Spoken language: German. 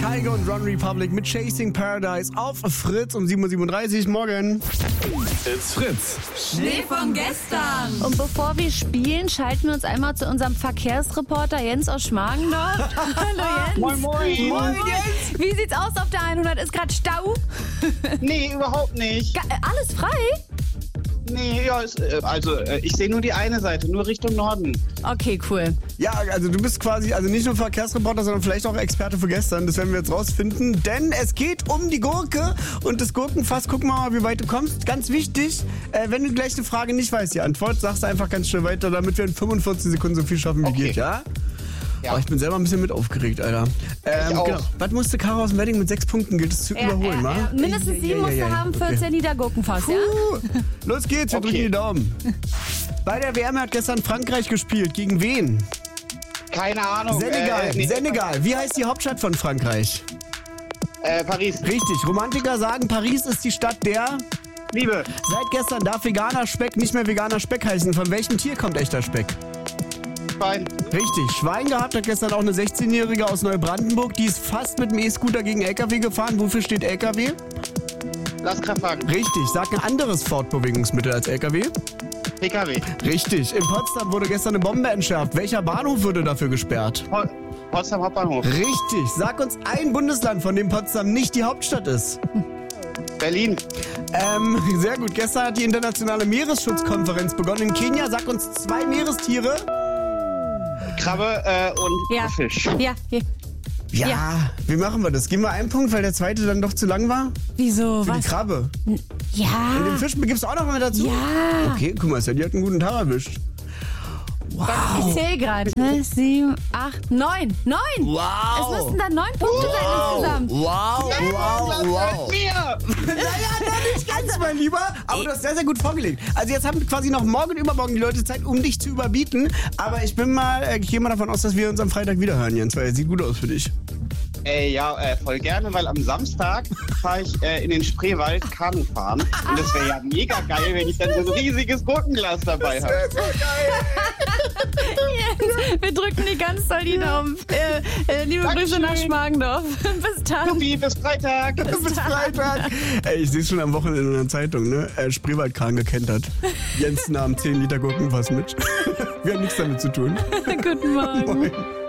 Kaigo und Ron Republic mit Chasing Paradise auf Fritz um 7.37 Uhr. Morgen. It's Fritz. Schnee von gestern. Und bevor wir spielen, schalten wir uns einmal zu unserem Verkehrsreporter Jens aus Schmargendorf. Hallo Jens. Moin, moin. Moin, Jens. Wie sieht's aus auf der 100? Ist gerade Stau? Nee, überhaupt nicht. Alles frei? Nee, ja, ich sehe nur die eine Seite, nur Richtung Norden. Okay, cool. Ja, also du bist quasi, also nicht nur Verkehrsreporter, sondern vielleicht auch Experte für gestern. Das werden wir jetzt rausfinden, denn es geht um die Gurke und das Gurkenfass. Gucken wir mal, wie weit du kommst. Ganz wichtig, wenn du gleich eine Frage nicht weißt, die Antwort, sagst du einfach ganz schnell weiter, damit wir in 45 Sekunden so viel schaffen, wie Okay. geht, ja? Ja. Oh, ich bin selber ein bisschen mit aufgeregt, Alter. Ich auch. Genau. Was musste Caro aus dem Wedding mit 6 Punkten gilt es zu überholen, wa? Mindestens 7 musst du haben, 14 Liter Gurkenfass, ja? Los geht's, wir Okay. drücken die Daumen. Bei der WM hat gestern Frankreich gespielt. Gegen wen? Keine Ahnung. Senegal. Wie heißt die Hauptstadt von Frankreich? Paris. Richtig. Romantiker sagen, Paris ist die Stadt der... Liebe. Seit gestern darf veganer Speck nicht mehr veganer Speck heißen. Von welchem Tier kommt echter Speck? Schwein. Richtig. Schwein gehabt hat gestern auch eine 16-Jährige aus Neubrandenburg. Die ist fast mit dem E-Scooter gegen LKW gefahren. Wofür steht LKW? Lastkraftwagen. Richtig. Sag ein anderes Fortbewegungsmittel als LKW. PKW. Richtig. In Potsdam wurde gestern eine Bombe entschärft. Welcher Bahnhof wurde dafür gesperrt? Potsdam Hauptbahnhof. Richtig. Sag uns ein Bundesland, von dem Potsdam nicht die Hauptstadt ist. Berlin. Sehr gut. Gestern hat die internationale Meeresschutzkonferenz begonnen in Kenia. Sag uns 2 Meerestiere. Krabbe und Ja. Fisch. Ja, hier. Ja. Wie machen wir das? Geben wir einen Punkt, weil der zweite dann doch zu lang war? Wieso? Für die Was? Krabbe. Ja. Und den Fisch gibst du auch noch mal dazu? Ja. Okay, guck mal, die hat einen guten Tag erwischt. Ich zähle gerade. 7, 8, 9. 9! Es Wow. müssten dann 9 Punkte sein insgesamt. Wow. Mir! Naja, nicht ganz, mein Lieber. Aber du hast sehr, sehr gut vorgelegt. Also jetzt haben quasi noch morgen und übermorgen die Leute Zeit, um dich zu überbieten. Aber ich gehe mal davon aus, dass wir uns am Freitag wieder hören, Jens, weil es sieht gut aus für dich. Voll gerne, weil am Samstag fahre ich in den Spreewald Kanu fahren. Und das wäre ja mega geil, wenn ich dann so ein riesiges Gurkenglas dabei habe. Jens, wir drücken die ganz doll die Daumen. Liebe Grüße nach Schmargendorf. Bis dann. Supi, bis Freitag. Bis Freitag. Ey, ich sehe es schon am Wochenende in der Zeitung, ne? Spreewaldkran gekentert. Jens nahm 10 Liter Gurkenfass mit. Wir haben nichts damit zu tun. Guten Morgen. Moin.